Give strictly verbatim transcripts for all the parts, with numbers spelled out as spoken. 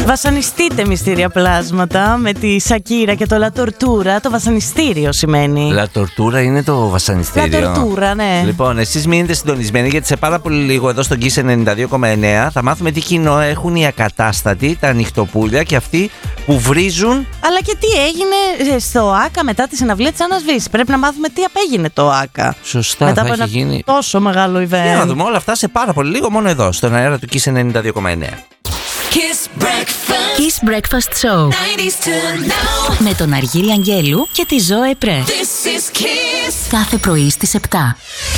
Βασανιστείτε, μυστήρια πλάσματα, με τη Σακύρα και το Λα Τορτούρα. Το βασανιστήριο σημαίνει. Λα Τορτούρα είναι το βασανιστήριο. Λα Τορτούρα, ναι. Λοιπόν, εσείς μείνετε συντονισμένοι, γιατί σε πάρα πολύ λίγο εδώ στον Kiss ενενήντα δύο κόμμα εννέα θα μάθουμε τι κοινό έχουν οι ακατάστατοι, τα νυχτοπούλια και αυτοί που βρίζουν. Αλλά και τι έγινε στο ΆΚΑ μετά τη συναυλία της Άννας Βύσης. Πρέπει να μάθουμε τι απέγινε το ΆΚΑ. Σωστά, μετά θα από έχει ένα γίνει τόσο μεγάλο event. Για να δούμε όλα αυτά σε πάρα πολύ λίγο, μόνο εδώ, στον αέρα του Kiss ενενήντα δύο κόμμα εννέα. Kiss Breakfast. Kiss Breakfast Show. nineties to now. Με τον Αργύρη Αγγέλου και τη Ζώε Πρέ. This is Kiss. Κάθε πρωί στις επτά.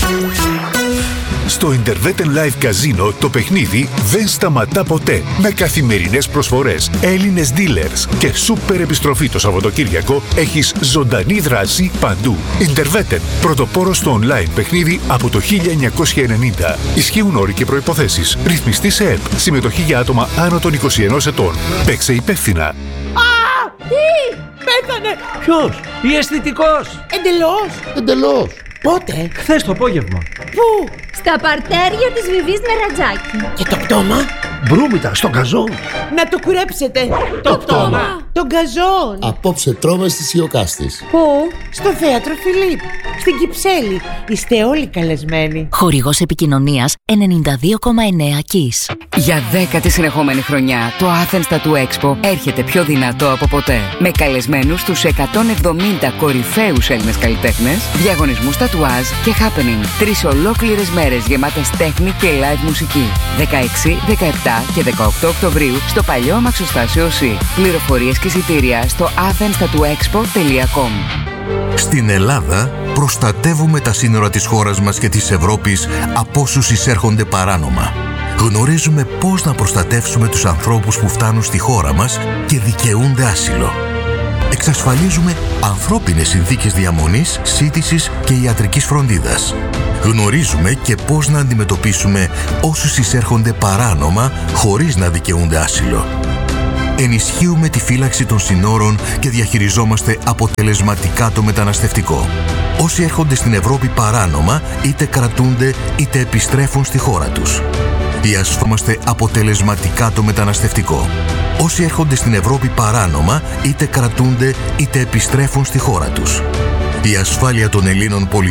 Στο Interveten Live Casino το παιχνίδι δεν σταματά ποτέ. Με καθημερινές προσφορές, Έλληνες dealers και σούπερ επιστροφή το Σαββατοκύριακο, έχεις ζωντανή δράση παντού. Interveten, πρωτοπόρος στο online παιχνίδι από το χίλια εννιακόσια ενενήντα. Ισχύουν όροι και προϋποθέσεις. Ρυθμιστή σε ΕΠ. Συμμετοχή για άτομα άνω των είκοσι ενός ετών. Παίξε υπεύθυνα. Α! Τι! Πέθανε! Ποιος? Η αισθητικός! Εντελώς! Εντελώς! Πότε? Χθες το απόγευμα. Πού? Στα παρτέρια της Βιβής Νερατζάκη. Και το πτώμα? Μπρούμητα, στον καζόν. Να το κουρέψετε. Το πτώμα. Τον καζόν. Απόψε τρώμε στις Ιωκάστης. Πού? Στο θέατρο Φιλίπ. Στην Κυψέλη. Είστε όλοι καλεσμένοι. Χορηγός επικοινωνίας ενενήντα δύο κόμμα εννέα Kiss. Για δέκατη συνεχόμενη χρονιά το Athens Tattoo Expo έρχεται πιο δυνατό από ποτέ. Με καλεσμένους τους εκατόν εβδομήντα κορυφαίους Έλληνες καλλιτέχνες, διαγωνισμούς τατουάζ και happening. Τρεις ολόκληρες μέρες γεμάτες τέχνη και live μουσική. δεκαέξι, δεκαεπτά και δεκαοκτώ Οκτωβρίου στο παλιό αμαξοστάσιο ΣΥ. Πληροφορίες και εισιτήρια στο athens tattoo expo τελεία com. Στην Ελλάδα προστατεύουμε τα σύνορα της χώρας μας και της Ευρώπης από όσους εισέρχονται παράνομα. Γνωρίζουμε πώς να προστατεύσουμε τους ανθρώπους που φτάνουν στη χώρα μας και δικαιούνται άσυλο. Εξασφαλίζουμε ανθρώπινες συνθήκες διαμονής, σύντησης και ιατρικής φροντίδας. Γνωρίζουμε και πώς να αντιμετωπίσουμε όσους εισέρχονται παράνομα χωρίς να δικαιούνται άσυλο. Ενισχύουμε τη φύλαξη των συνόρων και διαχειριζόμαστε αποτελεσματικά το μεταναστευτικό. Όσοι έρχονται στην Ευρώπη παράνομα, είτε κρατούνται είτε επιστρέφουν στη χώρα τους. Διασφαλίζομαστε αποτελεσματικά το μεταναστευτικό. Όσοι έρχονται στην Ευρώπη παράνομα, είτε κρατούνται είτε επιστρέφουν στη χώρα τους. Η ασφάλεια των Ελλήνων πολιτών